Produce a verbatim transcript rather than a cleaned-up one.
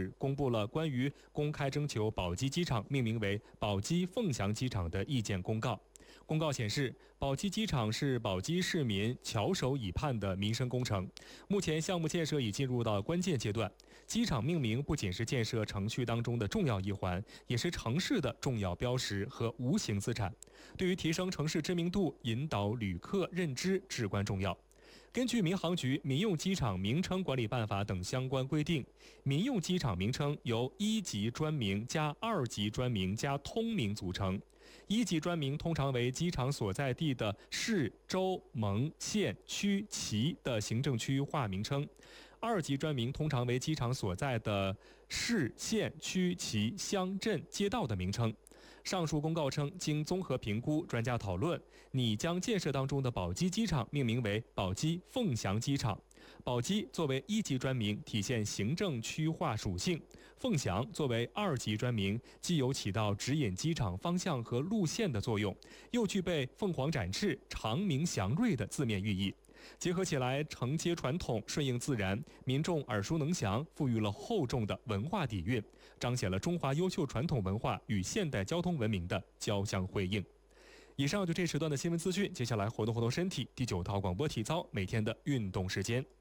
市公布了关于公开征求宝鸡机场命名为宝鸡凤翔机场的意见公告。公告显示，宝鸡机场是宝鸡市民翘首以盼的民生工程，目前项目建设已进入到关键阶段。机场命名不仅是建设程序当中的重要一环，也是城市的重要标识和无形资产，对于提升城市知名度、引导旅客认知至关重要。根据民航局《民用机场名称管理办法》等相关规定，民用机场名称由一级专名加二级专名加通名组成。一级专名通常为机场所在地的市、州、盟、县、区、旗的行政区划名称；二级专名通常为机场所在的市、县、区、旗、乡镇、街道的名称。上述公告称，经综合评估、专家讨论，拟将建设当中的宝鸡机场命名为宝鸡凤翔机场。宝鸡作为一级专名，体现行政区划属性；凤翔作为二级专名，既有起到指引机场方向和路线的作用，又具备凤凰展翅、长鸣祥瑞的字面寓意。结合起来，承接传统，顺应自然，民众耳熟能详，赋予了厚重的文化底蕴，彰显了中华优秀传统文化与现代交通文明的交相辉映。以上就这时段的新闻资讯，接下来活动活动身体。第九套广播体操，每天的运动时间。